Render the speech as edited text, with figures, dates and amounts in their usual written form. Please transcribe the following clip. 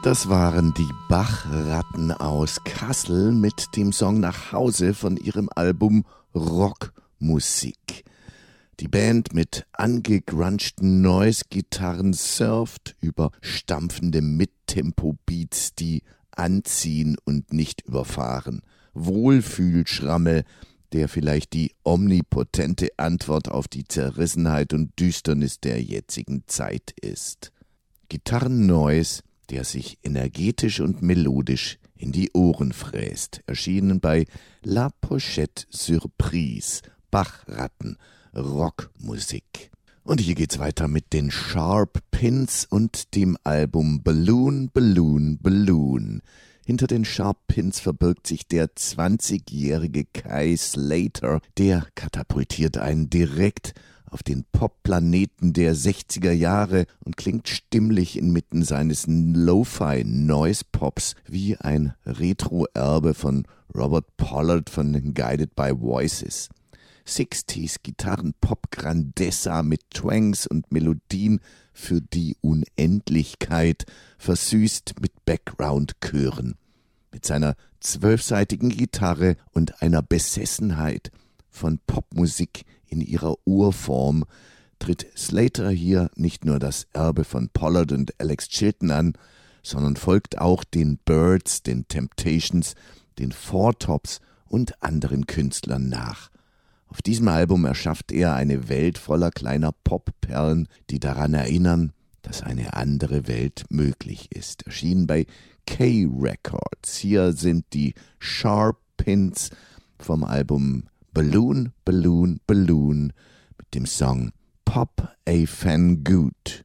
Das waren die Bachratten aus Kassel mit dem Song Nach Hause von ihrem Album Rockmusik. Die Band mit angegrunchten Noise-Gitarren surft über stampfende Mittempo-Beats, die anziehen und nicht überfahren. Wohlfühlschrammel, der vielleicht die omnipotente Antwort auf die Zerrissenheit und Düsternis der jetzigen Zeit ist. Gitarren-Noise, der sich energetisch und melodisch in die Ohren fräst, erschienen bei La Pochette Surprise, Bachratten, Rockmusik. Und hier geht's weiter mit den Sharp Pins und dem Album Balloon, Balloon, Balloon. Hinter den Sharp Pins verbirgt sich der 20-jährige Kai Slater, der katapultiert einen direkt auf den Popplaneten der 60er Jahre und klingt stimmlich inmitten seines Lo-Fi-Noise-Pops wie ein Retro-Erbe von Robert Pollard von den Guided by Voices. 60s Gitarren-Pop-Grandezza mit Twangs und Melodien für die Unendlichkeit, versüßt mit Background-Chören. Mit seiner 12-seitigen Gitarre und einer Besessenheit von Popmusik in ihrer Urform tritt Slater hier nicht nur das Erbe von Pollard und Alex Chilton an, sondern folgt auch den Byrds, den Temptations, den Four Tops und anderen Künstlern nach. Auf diesem Album erschafft er eine Welt voller kleiner Popperlen, die daran erinnern, dass eine andere Welt möglich ist. Erschienen bei K-Records. Hier sind die Sharp Pins vom Album Balloon, Balloon, Balloon mit dem Song Pop a Fan Good.